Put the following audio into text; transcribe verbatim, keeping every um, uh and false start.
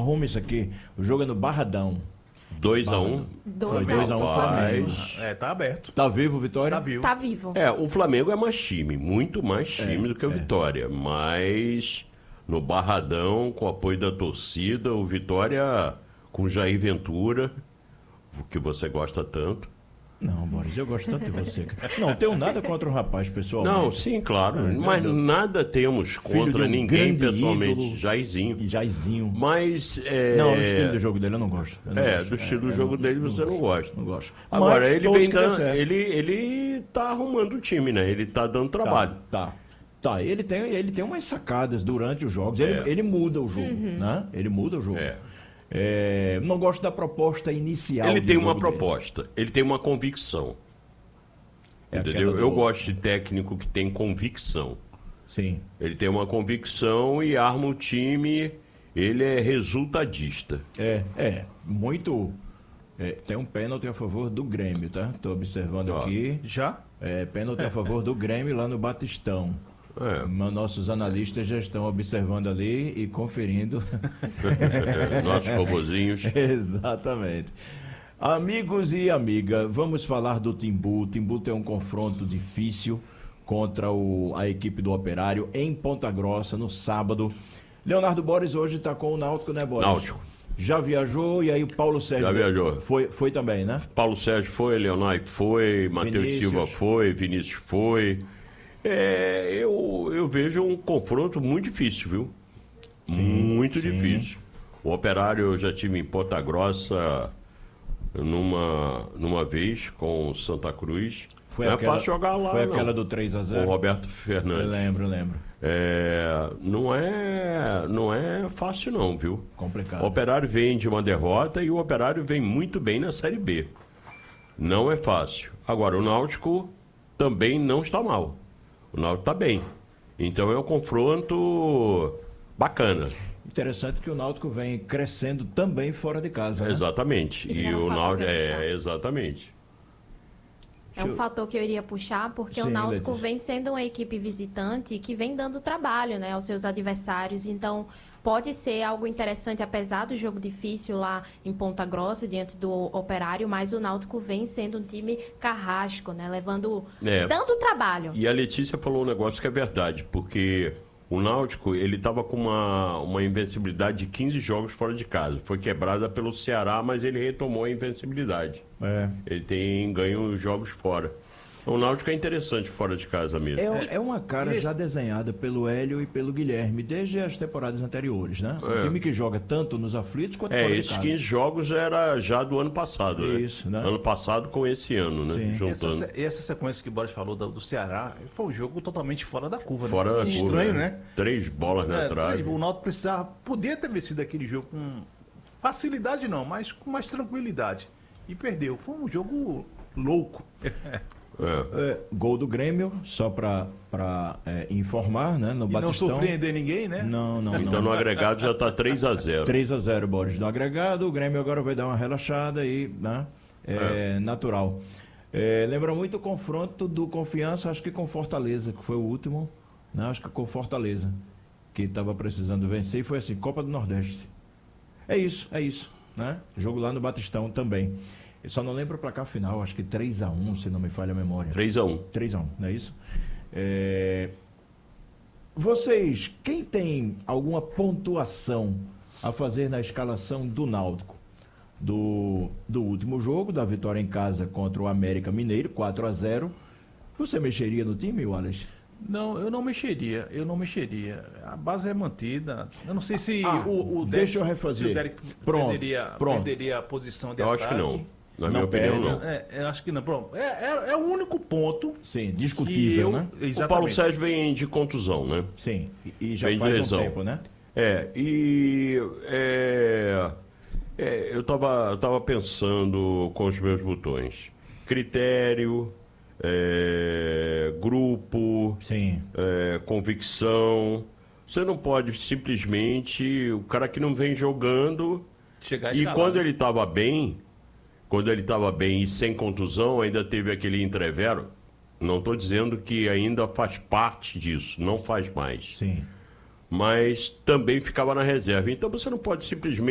arruma isso aqui. O jogo é no Barradão. dois a um. Foi dois a um Flamengo. É, tá aberto. Tá vivo, Vitória? Tá vivo. Tá vivo. É, o Flamengo é mais time, muito mais time É, do que o é. Vitória. Mas no Barradão, com o apoio da torcida, o Vitória com Jair Ventura, que você gosta tanto. Não, Boris, eu gosto tanto de você. cara. Não tenho nada contra o rapaz, pessoal. Não, sim, claro. É, mas não, não. nada temos Filho de contra um ninguém grande pessoalmente. ídolo. Jairzinho. E Jairzinho. Mas. É... Não, o estilo do jogo dele eu não gosto. Eu não É, gosto. do estilo do eu jogo dele você não gosto, gosta. Não gosto. Agora, Mas ele torço vem que dê dando. certo. Ele, ele tá arrumando o time, né? Ele tá dando trabalho. Tá, tá. Tá, ele tem, ele tem umas sacadas durante os jogos. Ele, É. ele muda o jogo, né? Ele muda o jogo. É. É, não gosto da proposta inicial. Ele do tem jogo uma dele. proposta, ele tem uma convicção. É Entendeu? aquela Eu do- gosto de técnico que tem convicção. Sim. Ele tem uma convicção e arma o time, ele é resultadista. É, é. Muito. é, tem um pênalti a favor do Grêmio, tá? Tô observando Ó. aqui. Já? É, pênalti a favor do Grêmio lá no Batistão. É. Mas nossos analistas já estão observando ali e conferindo. Nossos robozinhos. Exatamente. Amigos e amiga, vamos falar do Timbu. O Timbu tem um confronto difícil contra o- a equipe do Operário em Ponta Grossa no sábado. Leonardo Boris hoje está com o Náutico, né, Boris? Náutico. Já viajou e aí o Paulo Sérgio Já viajou. Foi, foi também, né? Paulo Sérgio foi, Leonardo foi, Matheus Vinícius. Silva foi, Vinícius foi. É, eu, eu vejo um confronto muito difícil, viu? muito sim. difícil. O Operário eu já tive em Ponta Grossa numa, numa vez com o Santa Cruz. Foi não aquela, é fácil jogar lá, Foi não. aquela do três a Com zero. o Roberto Eu Fernandes. lembro, lembro. É, não, é, não é fácil não, viu? Complicado. O Operário vem de uma derrota e o Operário vem muito bem na Série B. Não é fácil. Agora, o Náutico também não está mal. O Náutico está bem. Então é um confronto bacana. Interessante que o Náutico vem crescendo também fora de casa, né? Exatamente. Isso E era um o fator Náutico que eu ia é puxar. exatamente. É um fator que eu iria puxar, porque Sim, o Náutico Letícia. vem sendo uma equipe visitante que vem dando trabalho, né, aos seus adversários. Então, pode ser algo interessante, apesar do jogo difícil lá em Ponta Grossa, diante do Operário, mas o Náutico vem sendo um time carrasco, né, levando, É. dando trabalho. E a Letícia falou um negócio que é verdade, porque o Náutico, ele estava com uma, uma invencibilidade de quinze jogos fora de casa. Foi quebrada pelo Ceará, mas ele retomou a invencibilidade. É. Ele tem ganho jogos fora. O Náutico é interessante fora de casa mesmo. É, é uma cara Isso. já desenhada pelo Hélio e pelo Guilherme desde as temporadas anteriores, né? Um É. time que joga tanto nos aflitos quanto É, fora de esses casa. quinze jogos era já do ano passado, né? Isso, né? Ano passado com esse ano, né? Sim. Essa, Juntando. se- essa sequência que o Boris falou do, do Ceará foi um jogo totalmente fora da curva. Fora né? da curva, Estranho, né? Três bolas na É, trave. o Náutico precisava, podia ter vencido aquele jogo com facilidade não, mas com mais tranquilidade. E perdeu. Foi um jogo louco. É. É, gol do Grêmio, só para informar, né? No E não Batistão. surpreender ninguém, né? Não, não, Então não. no agregado já está três a zero. três a zero, Boris. No agregado, o Grêmio agora vai dar uma relaxada e, né? É, natural. É, lembra muito o confronto do Confiança, acho que com Fortaleza, que foi o último, né? Acho que com Fortaleza, que estava precisando vencer, e foi assim, Copa do Nordeste. É isso, é isso, né? Jogo lá no Batistão também. Eu só não lembro o placar final, acho que três a um, se não me falha a memória. três a um. três a um, não é isso? É, Vocês, quem tem alguma pontuação a fazer na escalação do Náutico? Do, do último jogo, da vitória em casa contra o América Mineiro, quatro a zero. Você mexeria no time, Wallace? Não, eu não mexeria, eu não mexeria. A base é mantida. Eu não sei se Ah, o, o deixa Derek- eu refazer. se o Derek Pronto, perderia, pronto. perderia a posição de Eu acho que ataque. não. Na Não minha opinião, perde, não. É, eu acho que não. Pronto. É, é, é o único ponto Sim, que discutível, eu. né? O Exatamente. Paulo Sérgio vem de contusão, né? Sim, e, e já Vem de faz um lesão. tempo, né? É, e é, é, eu estava eu tava pensando com os meus botões. Critério, é, grupo, Sim. é, convicção. Você não pode simplesmente... O cara que não vem jogando... Chegar E escalar, quando né? ele estava bem, quando ele estava bem e sem contusão, ainda teve aquele entrevero. Não estou dizendo que ainda faz parte disso, não faz mais. Sim. Mas também ficava na reserva. Então você não pode simplesmente